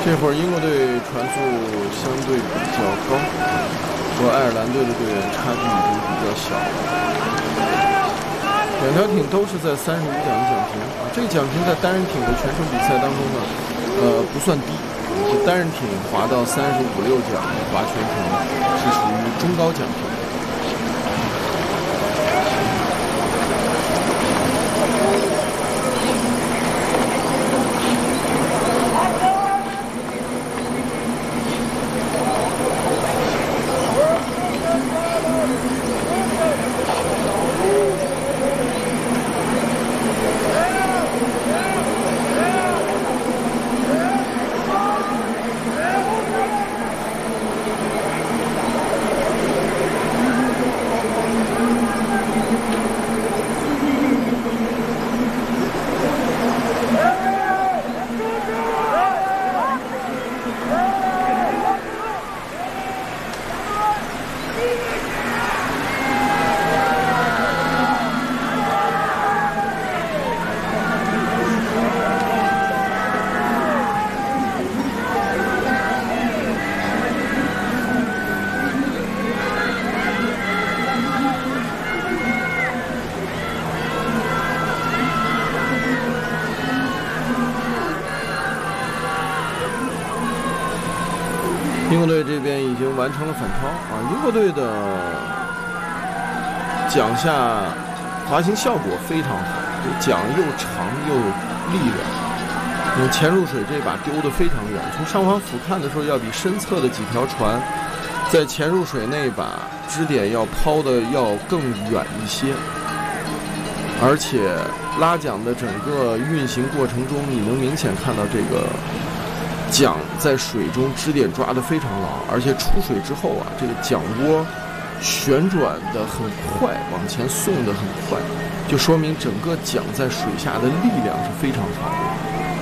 这会儿英国队船速相对比较高，和爱尔兰队的队员差距已经比较小了。两条艇都是在35桨的奖评啊，这个奖评在单人艇的全程比赛当中呢，不算低，是单人艇划到35.56桨划全程是属于中高奖评。英国队这边已经完成了反超啊！英国队的桨下滑行效果非常好，这桨又长又有力量。潜入水这把丢得非常远，从上方俯瞰的时候，要比身侧的几条船在潜入水那把支点要抛的要更远一些。而且拉桨的整个运行过程中，你能明显看到这个桨在水中支点抓得非常牢，而且出水之后啊，这个桨窝旋转得很快，往前送得很快，就说明整个桨在水下的力量是非常好的。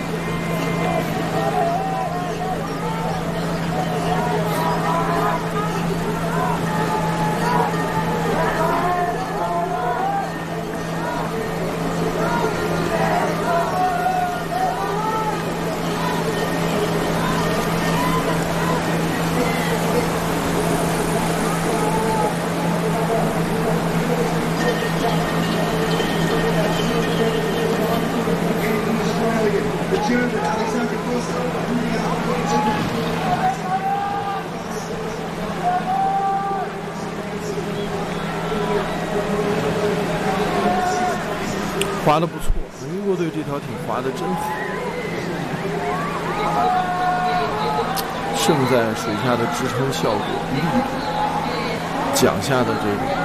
划得不错，英国队这条艇划得真好，胜在水下的支撑效果、力度，桨下的这个